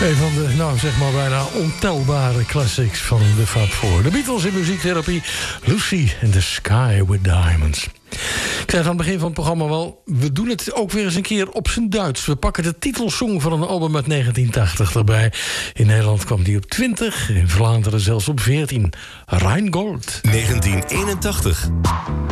Een van de, nou zeg maar bijna ontelbare classics van de Fab Four. De Beatles in muziektherapie, Lucy in the Sky with Diamonds. Ik zei aan het begin van het programma wel, we doen het ook weer eens een keer op zijn Duits. We pakken de titelsong van een album uit 1980 erbij. In Nederland kwam die op 20, in Vlaanderen zelfs op 14. Rheingold. 1981.